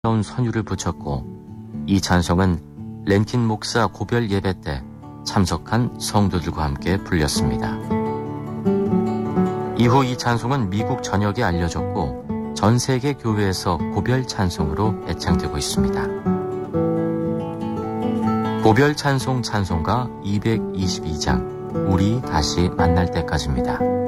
선율을 붙였고 이 찬송은 랭킨 목사 고별 예배 때 참석한 성도들과 함께 불렸습니다. 이후 이 찬송은 미국 전역에 알려졌고 전 세계 교회에서 고별 찬송으로 애창되고 있습니다. 고별 찬송 찬송가 222장 우리 다시 만날 때까지입니다.